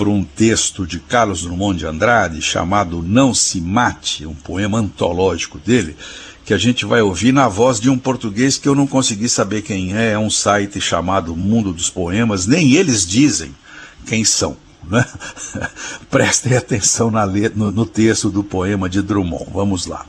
por um texto de Carlos Drummond de Andrade chamado Não Se Mate, um poema antológico dele, que a gente vai ouvir na voz de um português que eu não consegui saber quem é um site chamado Mundo dos Poemas, nem eles dizem quem são, né? Prestem atenção no texto do poema de Drummond. Vamos lá.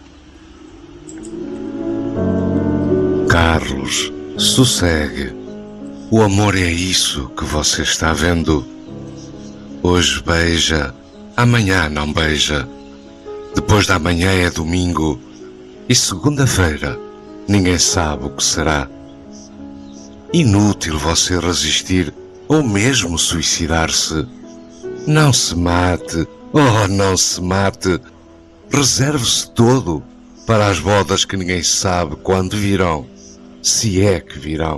Carlos, sossegue. O amor é isso que você está vendo. Hoje beija, amanhã não beija. Depois da manhã é domingo. E segunda-feira ninguém sabe o que será. Inútil você resistir ou mesmo suicidar-se. Não se mate, oh, não se mate. Reserve-se todo para as bodas que ninguém sabe quando virão, se é que virão.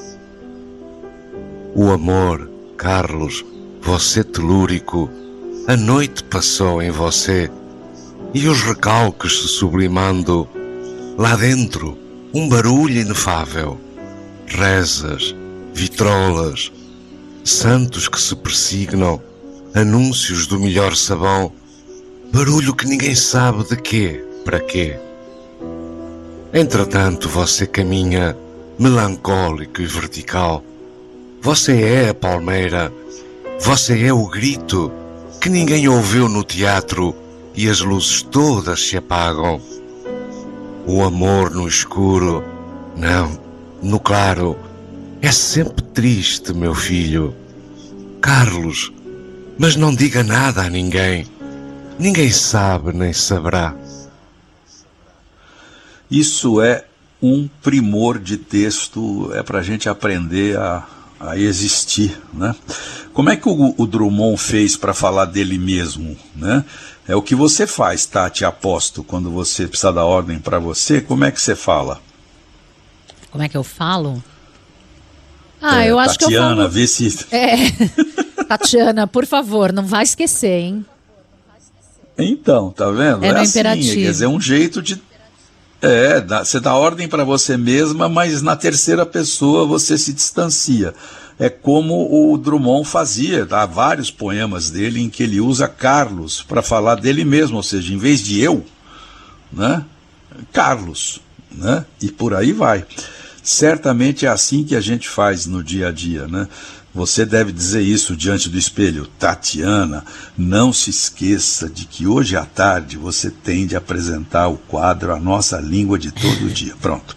O amor, Carlos, você telúrico, a noite passou em você e os recalques se sublimando. Lá dentro, um barulho inefável. Rezas, vitrolas, santos que se persignam, anúncios do melhor sabão, barulho que ninguém sabe de quê, para quê. Entretanto, você caminha melancólico e vertical. Você é a palmeira, você é o grito que ninguém ouviu no teatro e as luzes todas se apagam. O amor no escuro, não, no claro, é sempre triste, meu filho. Carlos, mas não diga nada a ninguém. Ninguém sabe nem saberá. Isso é um primor de texto, é para a gente aprender a existir, né? Como é que o Drummond fez para falar dele mesmo, né? É o que você faz, Tati, aposto, quando você precisa dar ordem para você. Como é que você fala? Como é que eu falo? Eu acho que eu falo... Tatiana, vê se... Tatiana, por favor, não vai esquecer, hein? Então, tá vendo? É no assim, imperativo. Quer dizer, um jeito de... você dá ordem para você mesma, mas na terceira pessoa você se distancia. É como o Drummond fazia, há vários poemas dele em que ele usa Carlos para falar dele mesmo, ou seja, em vez de eu, né, Carlos, né, e por aí vai. Certamente é assim que a gente faz no dia a dia, né? Você deve dizer isso diante do espelho. Tatiana, não se esqueça de que hoje à tarde você tem de apresentar o quadro A Nossa Língua de Todo Dia. Pronto.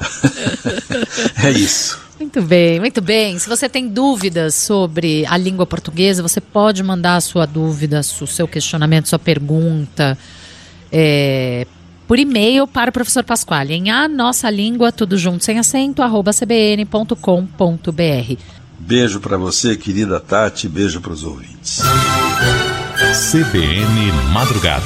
É isso. Muito bem, muito bem. Se você tem dúvidas sobre a língua portuguesa, você pode mandar a sua dúvida, o seu questionamento, sua pergunta por e-mail para o professor Pasquale em a nossa língua, tudo junto, sem acento, @cbn.com.br. Beijo para você, querida Tati, beijo para os ouvintes. CBN Madrugada.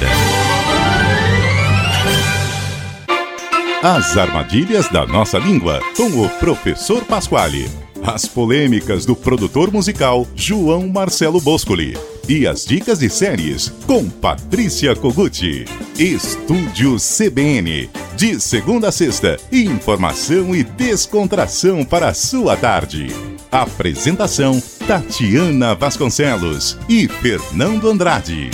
As armadilhas da nossa língua, com o professor Pasquale. As polêmicas do produtor musical João Marcelo Boscoli. E as dicas de séries com Patrícia Koguchi. Estúdio CBN. De segunda a sexta, informação e descontração para a sua tarde. Apresentação Tatiana Vasconcelos e Fernando Andrade.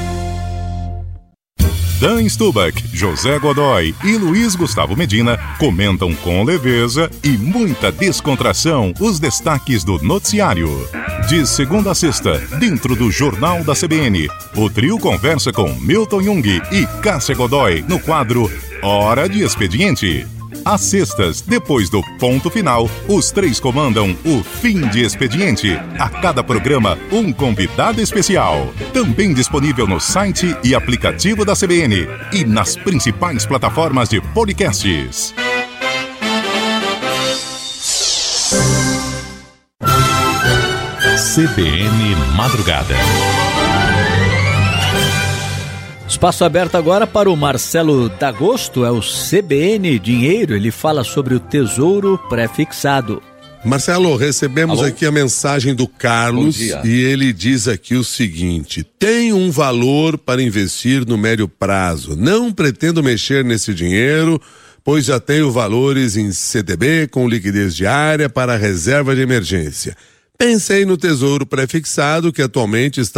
Dan Stubach, José Godoy e Luiz Gustavo Medina comentam com leveza e muita descontração os destaques do noticiário. De segunda a sexta, dentro do Jornal da CBN, o trio conversa com Milton Jung e Cássia Godoy no quadro Hora de Expediente. Às sextas, depois do ponto final, os três comandam o Fim de Expediente. A cada programa, um convidado especial. Também disponível no site e aplicativo da CBN e nas principais plataformas de podcasts. CBN Madrugada. Espaço aberto agora para o Marcelo D'Agosto, é o CBN Dinheiro, ele fala sobre o tesouro pré-fixado. Marcelo, recebemos aqui a mensagem do Carlos e ele diz aqui o seguinte: tem um valor para investir no médio prazo, não pretendo mexer nesse dinheiro, pois já tenho valores em CDB com liquidez diária para reserva de emergência. Pensei no tesouro pré-fixado que atualmente está